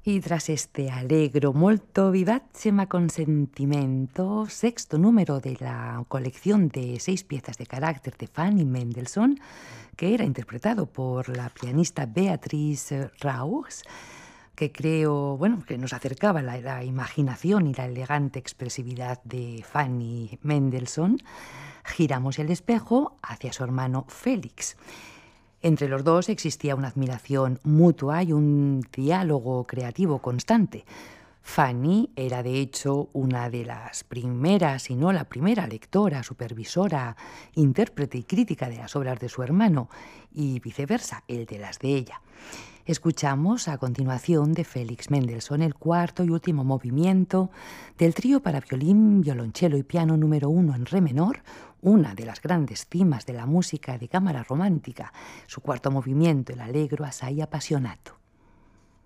Y tras este allegro molto vivace ma con sentimento, sexto número de la colección de 6 piezas de carácter de Fanny Mendelssohn, que era interpretado por la pianista Beatrice Raux, que creo, bueno, que nos acercaba la imaginación y la elegante expresividad de Fanny Mendelssohn, giramos el espejo hacia su hermano Félix. Entre los dos existía una admiración mutua y un diálogo creativo constante. Fanny era, de hecho, una de las primeras, si no la primera lectora, supervisora, intérprete y crítica de las obras de su hermano, y viceversa, él de las de ella. Escuchamos a continuación de Félix Mendelssohn el cuarto y último movimiento del trío para violín, violonchelo y piano número 1 en re menor, una de las grandes cimas de la música de cámara romántica, su cuarto movimiento, el Allegro assai appassionato.